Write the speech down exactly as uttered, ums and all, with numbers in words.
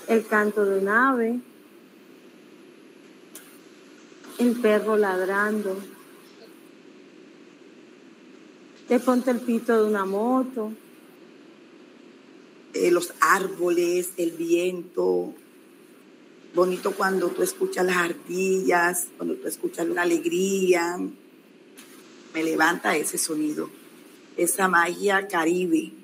el canto de un ave, el perro ladrando, de pronto el pito de una moto. Eh, los árboles, el viento. Bonito cuando tú escuchas las ardillas, cuando tú escuchas la alegría. Me levanta ese sonido, esa magia caribe.